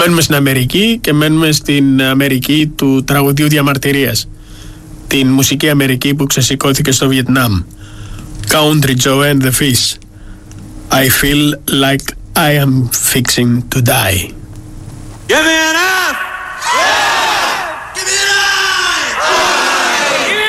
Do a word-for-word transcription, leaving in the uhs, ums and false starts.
Μένουμε στην Αμερική και μένουμε στην Αμερική του τραγουδιού διαμαρτυρίας. Την μουσική Αμερική που ξεσηκώθηκε στο Βιετνάμ. Country Joe and the Fish. I feel like I am fixing to die. Give me an